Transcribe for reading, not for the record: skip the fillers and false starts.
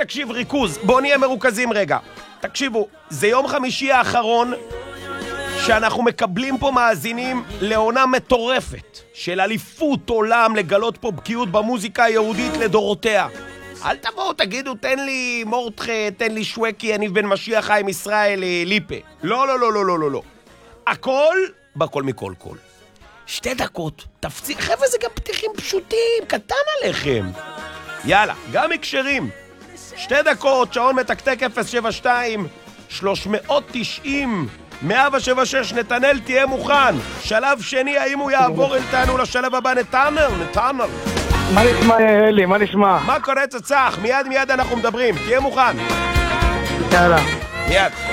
תקשיב, ריכוז, בואו נהיה מרוכזים רגע. תקשיבו, זה יום חמישי האחרון שאנחנו מקבלים פה מאזינים לעונה מטורפת של אליפות עולם, לגלות פה בקיאות במוזיקה היהודית לדורותיה. אל תבואו, תגידו, תן לי מורדכה, תן לי שווקי, אני בן משיח חיים ישראל, ליפה. לא, לא, לא, לא, לא, לא, לא. הכל בכל מכל כל. 2 דקות, תפציע, חבר'ה, זה גם פתיחים פשוטים, קטן עליכם. יאללה, גם הקשרים. 2 דקות, שעון מתקתק 072, 390, 176, נתנאל, תהיה מוכן. שלב שני, האם הוא יעבור איתנו לשלב הבא? נתנאל. מה נשמע, אלי? מה נשמע? מה קורה צצח? מיד אנחנו מדברים, תהיה מוכן. יאללה. מיד.